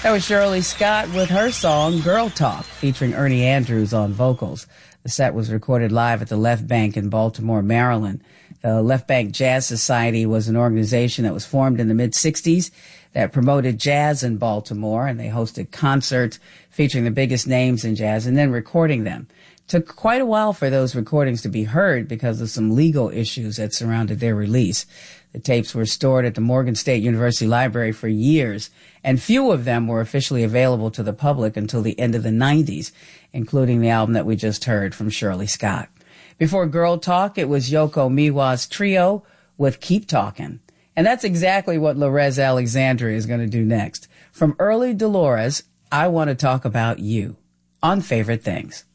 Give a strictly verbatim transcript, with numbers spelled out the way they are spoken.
That was Shirley Scott with her song Girl Talk, featuring Ernie Andrews on vocals. The set was recorded live at the Left Bank in Baltimore, Maryland. The Left Bank Jazz Society was an organization that was formed in the mid-sixties that promoted jazz in Baltimore, and they hosted concerts featuring the biggest names in jazz and then recording them. It took quite a while for those recordings to be heard because of some legal issues that surrounded their release. The tapes were stored at the Morgan State University Library for years, and few of them were officially available to the public until the end of the nineties, including the album that we just heard from Shirley Scott. Before Girl Talk, it was Yoko Miwa's trio with Keep Talkin'. And that's exactly what Lorez Alexandria is going to do next. From early Dolores, I Want to Talk About You on Favorite Things.